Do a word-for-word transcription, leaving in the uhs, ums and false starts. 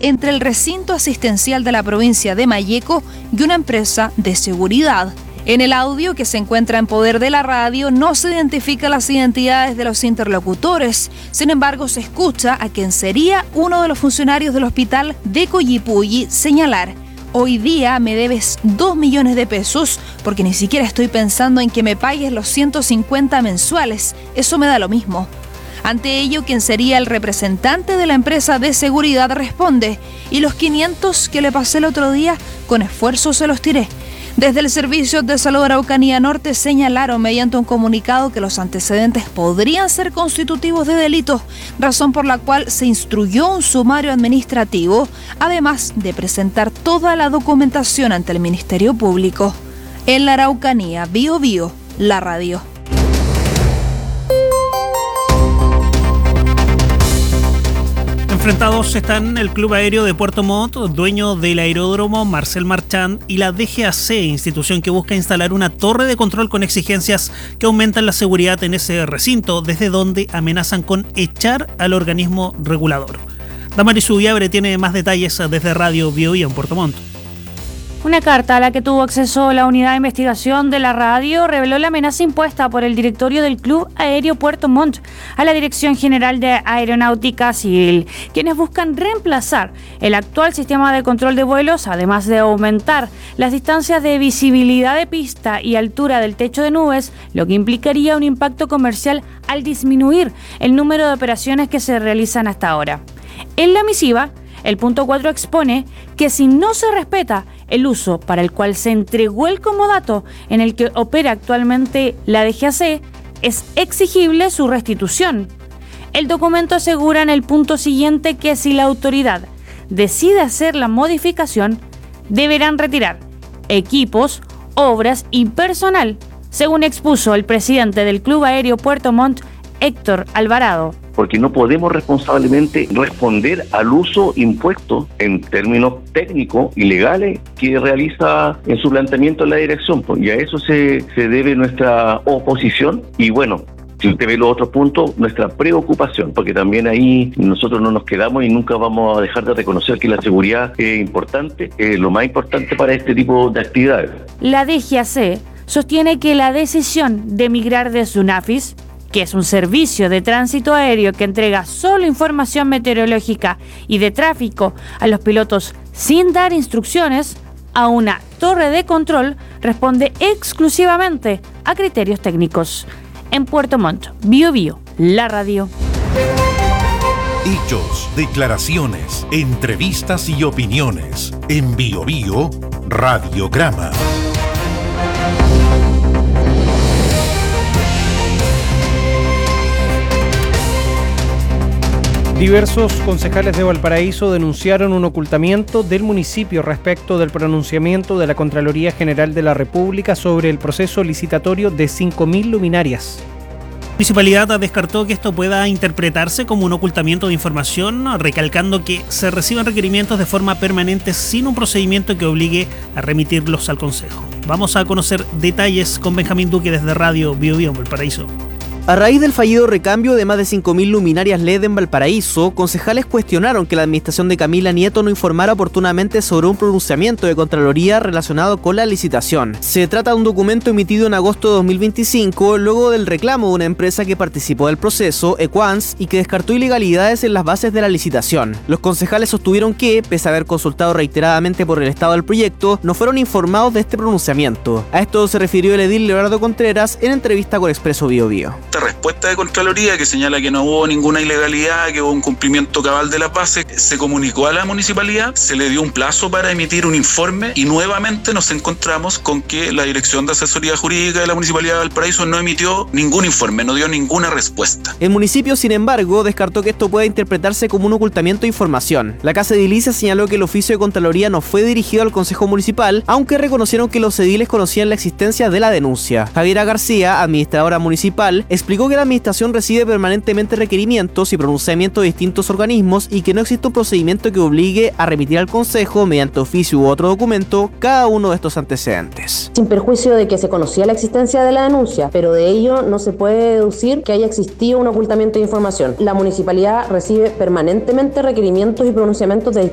entre el recinto asistencial de la provincia de Malleco y una empresa de seguridad. En el audio que se encuentra en poder de la radio no se identifican las identidades de los interlocutores. Sin embargo, se escucha a quien sería uno de los funcionarios del hospital de Collipulli señalar: hoy día me debes dos millones de pesos porque ni siquiera estoy pensando en que me pagues los ciento cincuenta mensuales. Eso me da lo mismo. Ante ello, quien sería el representante de la empresa de seguridad responde: y los quinientos que le pasé el otro día, con esfuerzo se los tiré. Desde el Servicio de Salud Araucanía Norte señalaron mediante un comunicado que los antecedentes podrían ser constitutivos de delito, razón por la cual se instruyó un sumario administrativo, además de presentar toda la documentación ante el Ministerio Público. En la Araucanía, Bio Bio, la radio. Enfrentados están el Club Aéreo de Puerto Montt, dueño del aeródromo Marcel Marchand, y la D G A C, institución que busca instalar una torre de control con exigencias que aumentan la seguridad en ese recinto, desde donde amenazan con echar al organismo regulador. Damaris Ubiabre tiene más detalles desde Radio Bio Bio en Puerto Montt. Una carta a la que tuvo acceso la unidad de investigación de la radio reveló la amenaza impuesta por el directorio del Club Aéreo Puerto Montt a la Dirección General de Aeronáutica Civil, quienes buscan reemplazar el actual sistema de control de vuelos, además de aumentar las distancias de visibilidad de pista y altura del techo de nubes, lo que implicaría un impacto comercial al disminuir el número de operaciones que se realizan hasta ahora. En la misiva, el punto cuatro expone que si no se respeta el uso para el cual se entregó el comodato en el que opera actualmente la D G A C, es exigible su restitución. El documento asegura en el punto siguiente que si la autoridad decide hacer la modificación, deberán retirar equipos, obras y personal, según expuso el presidente del Club Aéreo Puerto Montt, Héctor Alvarado. Porque no podemos responsablemente responder al uso impuesto en términos técnicos y legales que realiza en su planteamiento la dirección, y a eso se, se debe nuestra oposición. Y bueno, si usted ve los otros puntos, nuestra preocupación, porque también ahí nosotros no nos quedamos y nunca vamos a dejar de reconocer que la seguridad es importante, es lo más importante para este tipo de actividades. La D G A C sostiene que la decisión de migrar de SUNAFIS, que es un servicio de tránsito aéreo que entrega solo información meteorológica y de tráfico a los pilotos sin dar instrucciones, a una torre de control, responde exclusivamente a criterios técnicos. En Puerto Montt, Bio Bio, la radio. Hechos, declaraciones, entrevistas y opiniones. En Bio Bio, Radiograma. Diversos concejales de Valparaíso denunciaron un ocultamiento del municipio respecto del pronunciamiento de la Contraloría General de la República sobre el proceso licitatorio de cinco mil luminarias. La municipalidad descartó que esto pueda interpretarse como un ocultamiento de información, recalcando que se reciben requerimientos de forma permanente sin un procedimiento que obligue a remitirlos al Consejo. Vamos a conocer detalles con Benjamín Duque desde Radio Bio Bio en Valparaíso. A raíz del fallido recambio de más de cinco mil luminarias L E D en Valparaíso, concejales cuestionaron que la administración de Camila Nieto no informara oportunamente sobre un pronunciamiento de Contraloría relacionado con la licitación. Se trata de un documento emitido en agosto de dos mil veinticinco, luego del reclamo de una empresa que participó del proceso, Equans, y que descartó ilegalidades en las bases de la licitación. Los concejales sostuvieron que, pese a haber consultado reiteradamente por el estado del proyecto, no fueron informados de este pronunciamiento. A esto se refirió el edil Leonardo Contreras en entrevista con Expreso Bio Bio. Respuesta de Contraloría que señala que no hubo ninguna ilegalidad, que hubo un cumplimiento cabal de las bases, se comunicó a la municipalidad, se le dio un plazo para emitir un informe y nuevamente nos encontramos con que la Dirección de Asesoría Jurídica de la Municipalidad de Valparaíso no emitió ningún informe, no dio ninguna respuesta. El municipio, sin embargo, descartó que esto pueda interpretarse como un ocultamiento de información. La Casa Edilicia señaló que el oficio de Contraloría no fue dirigido al Consejo Municipal, aunque reconocieron que los ediles conocían la existencia de la denuncia. Javiera García, administradora municipal, explicó que la administración recibe permanentemente requerimientos y pronunciamientos de distintos organismos y que no existe un procedimiento que obligue a remitir al Consejo, mediante oficio u otro documento, cada uno de estos antecedentes. Sin perjuicio de que se conocía la existencia de la denuncia, pero de ello no se puede deducir que haya existido un ocultamiento de información. La municipalidad recibe permanentemente requerimientos y pronunciamientos de